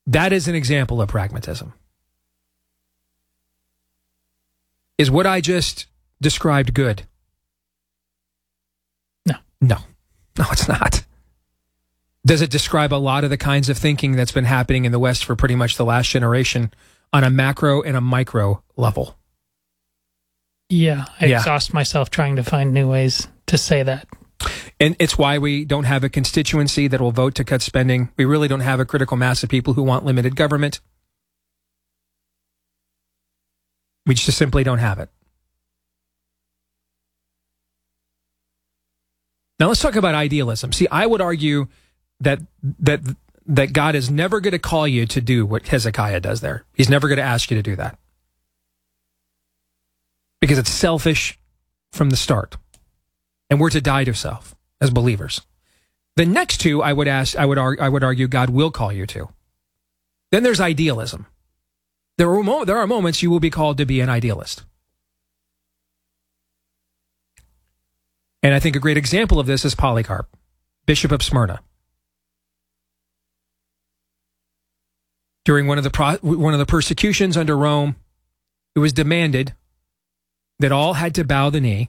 That is an example of pragmatism. Is what I just described good? No. No, it's not. Does it describe a lot of the kinds of thinking that's been happening in the West for pretty much the last generation on a macro and a micro level? Yeah, I exhaust myself trying to find new ways to say that. And it's why we don't have a constituency that will vote to cut spending. We really don't have a critical mass of people who want limited government. We just simply don't have it. Now let's talk about idealism. See, I would argue that God is never going to call you to do what Hezekiah does there. He's never going to ask you to do that. Because it's selfish from the start. And we're to die to self as believers. The next two I would argue God will call you to. Then there's idealism. There are moments you will be called to be an idealist. And I think a great example of this is Polycarp, Bishop of Smyrna. During one of the persecutions under Rome, it was demanded that all had to bow the knee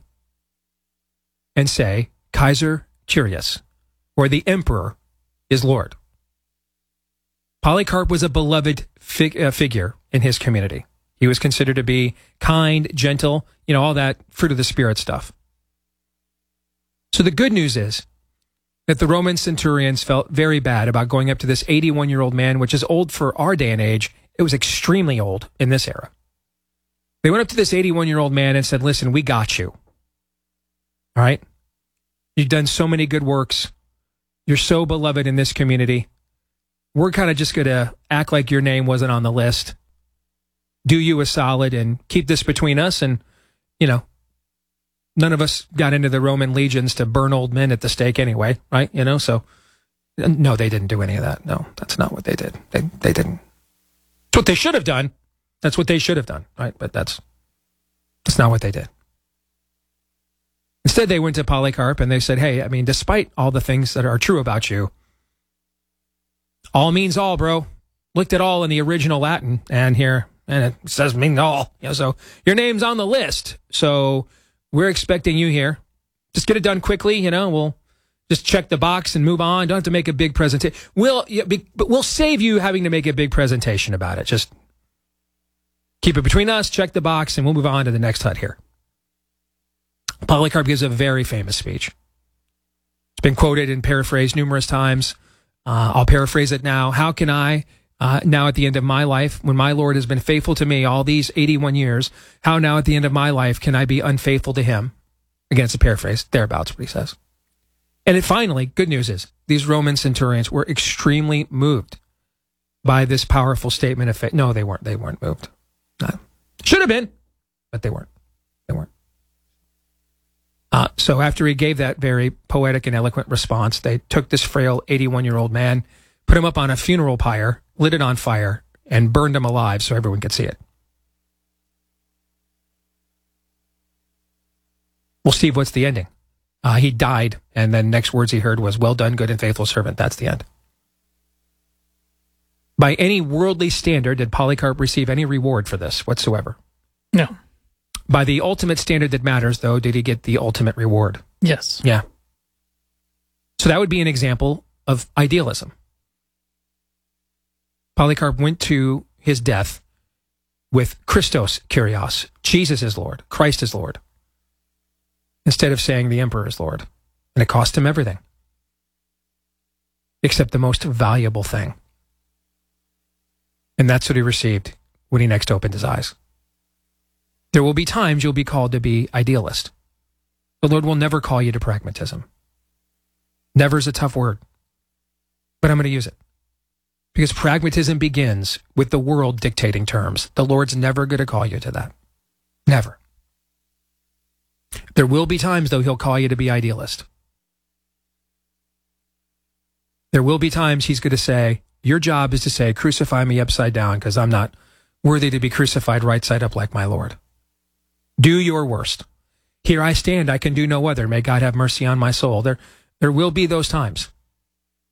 and say, Kaiser Kyrios, or the emperor is Lord. Polycarp was a beloved figure in his community. He was considered to be kind, gentle, all that fruit of the Spirit stuff. So the good news is that the Roman centurions felt very bad about going up to this 81-year-old man, which is old for our day and age. It was extremely old in this era. They went up to this 81-year-old man and said, listen, we got you. All right? You've done so many good works. You're so beloved in this community. We're kind of just going to act like your name wasn't on the list. Do you a solid and keep this between us. And, none of us got into the Roman legions to burn old men at the stake anyway, right? So, no, they didn't do any of that. No, that's not what they did. They didn't. It's what they should have done. That's what they should have done, right? But that's not what they did. Instead, they went to Polycarp and they said, hey, despite all the things that are true about you, all means all, bro. Looked at all in the original Latin and it says mean all. So your name's on the list. So we're expecting you here. Just get it done quickly. We'll just check the box and move on. Don't have to make a big presentation. But we'll save you having to make a big presentation about it. Just keep it between us, check the box, and we'll move on to the next hut here. Polycarp gives a very famous speech. It's been quoted and paraphrased numerous times. I'll paraphrase it now. How can I, now at the end of my life, when my Lord has been faithful to me all these 81 years, how now at the end of my life can I be unfaithful to him? Again, it's a paraphrase, thereabouts what he says. And finally, good news is, these Roman centurions were extremely moved by this powerful statement of faith. No, they weren't. They weren't moved. Should have been, but they weren't. They weren't. So after he gave that very poetic and eloquent response, they took this frail 81-year-old man, put him up on a funeral pyre, lit it on fire, and burned him alive so everyone could see it. Well, Steve, what's the ending? He died, and then next words he heard was, well done, good and faithful servant. That's the end. By any worldly standard, did Polycarp receive any reward for this whatsoever? No. By the ultimate standard that matters, though, did he get the ultimate reward? Yes. Yeah. So that would be an example of idealism. Polycarp went to his death with Christos Kyrios, Jesus is Lord, Christ is Lord, instead of saying the emperor is Lord. And it cost him everything, except the most valuable thing. And that's what he received when he next opened his eyes. There will be times you'll be called to be idealist. The Lord will never call you to pragmatism. Never is a tough word, but I'm going to use it. Because pragmatism begins with the world dictating terms. The Lord's never going to call you to that. Never. There will be times, though, he'll call you to be idealist. There will be times he's going to say, your job is to say, crucify me upside down because I'm not worthy to be crucified right side up like my Lord. Do your worst. Here I stand, I can do no other. May God have mercy on my soul. There will be those times.